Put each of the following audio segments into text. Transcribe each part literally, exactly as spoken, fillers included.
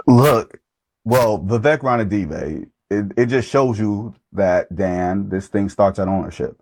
Look, well, Vivek Ranadive, it, it just shows you that, Dan, this thing starts at ownership.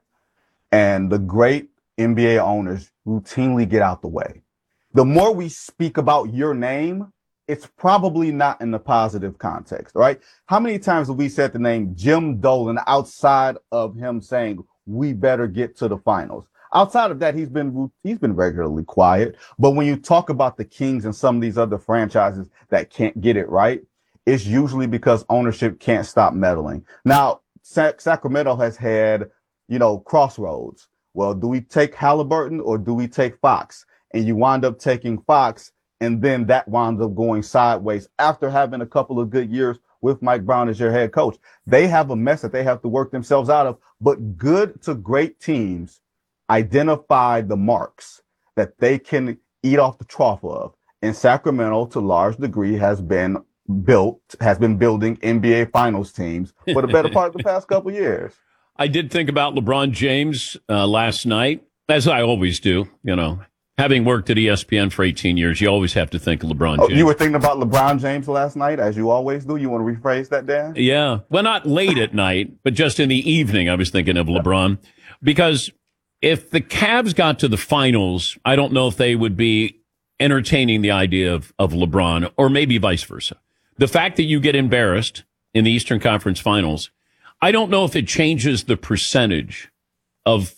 And the great N B A owners routinely get out the way. The more we speak about your name, it's probably not in the positive context, right? How many times have we said the name Jim Dolan outside of him saying we better get to the finals? Outside of that, he's been he's been regularly quiet. But when you talk about the Kings and some of these other franchises that can't get it right, it's usually because ownership can't stop meddling. Now, Sac- Sacramento has had, you know, crossroads. Well, do we take Halliburton or do we take Fox? And you wind up taking Fox, and then that winds up going sideways after having a couple of good years with Mike Brown as your head coach. They have a mess that they have to work themselves out of, but good to great teams identify the marks that they can eat off the trough of. And Sacramento, to a large degree, has been built, has been building N B A Finals teams for the better part of the past couple of years. I did think about LeBron James uh, last night, as I always do, you know. Having worked at E S P N for eighteen years, you always have to think of LeBron James. Oh, you were thinking about LeBron James last night, as you always do? You want to rephrase that, Dan? Yeah. Well, not late at night, but just in the evening, I was thinking of LeBron. Because if the Cavs got to the finals, I don't know if they would be entertaining the idea of, of LeBron, or maybe vice versa. The fact that you get embarrassed in the Eastern Conference Finals, I don't know if it changes the percentage of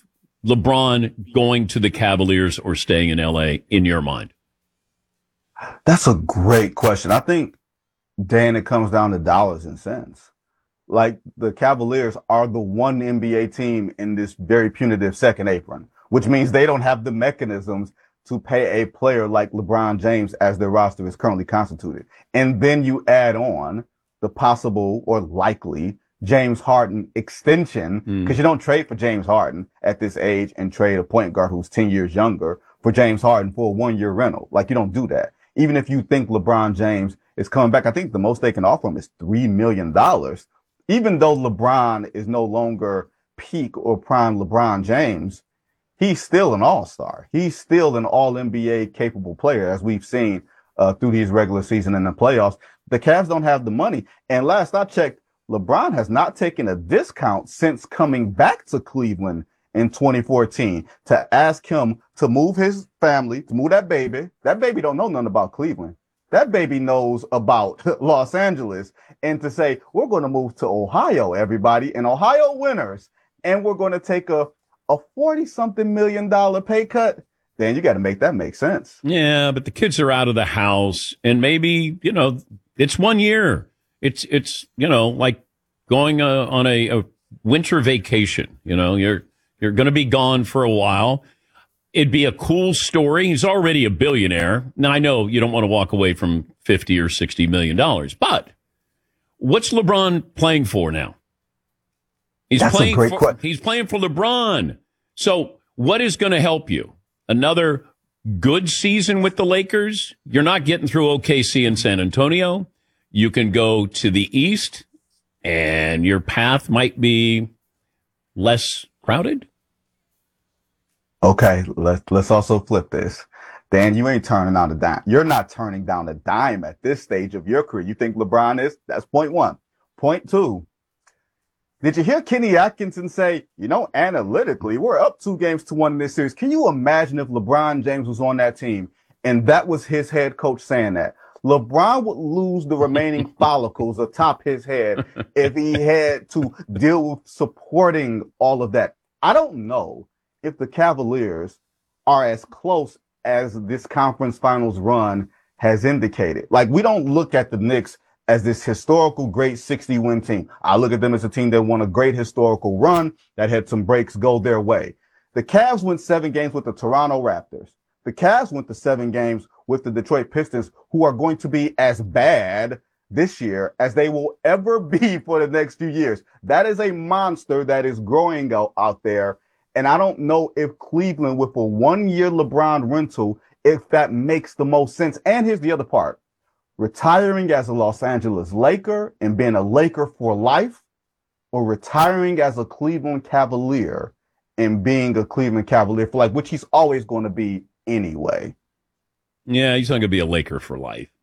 LeBron going to the Cavaliers or staying in L A in your mind. That's a great question. I think, Dan, it comes down to dollars and cents. Like, the Cavaliers are the one N B A team in this very punitive second apron, which means they don't have the mechanisms to pay a player like LeBron James as their roster is currently constituted. And then you add on the possible or likely James Harden extension, because mm. you don't trade for James Harden at this age and trade a point guard who's ten years younger for James Harden for a one-year rental. Like, you don't do that. Even if you think LeBron James is coming back, I think the most they can offer him is three million dollars. Even though LeBron is no longer peak or prime LeBron James, he's still an all-star. He's still an all-N B A capable player, as we've seen uh, through these regular season and the playoffs. The Cavs don't have the money. And last I checked, LeBron has not taken a discount since coming back to Cleveland in twenty fourteen to ask him to move his family, to move that baby. That baby don't know nothing about Cleveland. That baby knows about Los Angeles, and to say, we're going to move to Ohio, everybody, and Ohio winners, and we're going to take a a forty something million dollar pay cut. Then you got to make that make sense. Yeah, but the kids are out of the house, and maybe, you know, it's one year. It's, it's you know, like going uh, on a, a winter vacation. You know, you're you're going to be gone for a while. It'd be a cool story. He's already a billionaire. Now, I know you don't want to walk away from fifty or sixty million dollars, but what's LeBron playing for now? He's That's playing a great for, question. He's playing for LeBron. So what is going to help you? Another good season with the Lakers? You're not getting through O K C and San Antonio. You can go to the East, and your path might be less crowded. Okay, let's let's also flip this. Dan, you ain't turning down the dime. You're not turning down the dime at this stage of your career. You think LeBron is? That's point one. Point two. Did you hear Kenny Atkinson say, you know, analytically, we're up two games to one in this series. Can you imagine if LeBron James was on that team and that was his head coach saying that? LeBron would lose the remaining follicles atop his head if he had to deal with supporting all of that. I don't know if the Cavaliers are as close as this conference finals run has indicated. Like, we don't look at the Knicks as this historical great sixty win team. I look at them as a team that won a great historical run that had some breaks go their way. The Cavs went seven games with the Toronto Raptors. The Cavs went to seven games with the Detroit Pistons, who are going to be as bad this year as they will ever be for the next few years. That is a monster that is growing out, out there. And I don't know if Cleveland, with a one-year LeBron rental, if that makes the most sense. And here's the other part. Retiring as a Los Angeles Laker and being a Laker for life, or retiring as a Cleveland Cavalier and being a Cleveland Cavalier for life, which he's always going to be anyway. Yeah, he's not going to be a Laker for life.